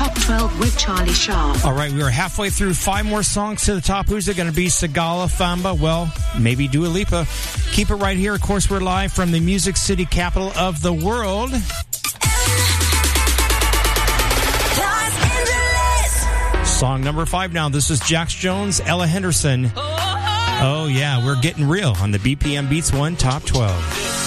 Top 12 with Charlie Sharp. All right, we are halfway through 5 more songs to the top. Who's it going to be? Sigala, Famba? Well, maybe Dua Lipa. Keep it right here. Of course, we're live from the Music City capital of the world. Song number 5 now. This is Jax Jones, Ella Henderson. Oh, yeah, we're getting real on the BPM Beats 1 Top 12.